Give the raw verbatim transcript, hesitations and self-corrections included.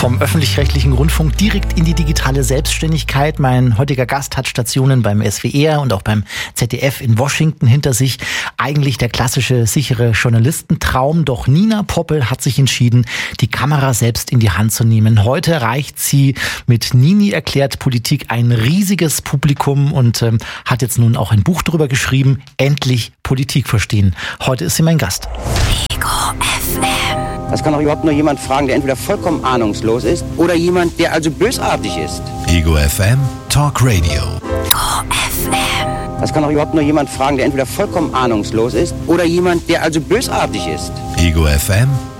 Vom öffentlich-rechtlichen Rundfunk direkt in die digitale Selbstständigkeit. Mein heutiger Gast hat Stationen beim S W R und auch beim Z D F in Washington hinter sich. Eigentlich der klassische, sichere Journalistentraum. Doch Nina Poppel hat sich entschieden, die Kamera selbst in die Hand zu nehmen. Heute erreicht sie mit Nini erklärt Politik ein riesiges Publikum und ähm, hat jetzt nun auch ein Buch darüber geschrieben. Endlich Politik verstehen. Heute ist sie mein Gast. Ego F M. Das kann auch überhaupt nur jemand fragen, der entweder vollkommen ahnungslos ist oder jemand, der also bösartig ist. Ego F M Talk Radio. Ego F M. Das kann auch überhaupt nur jemand fragen, der entweder vollkommen ahnungslos ist oder jemand, der also bösartig ist. Ego F M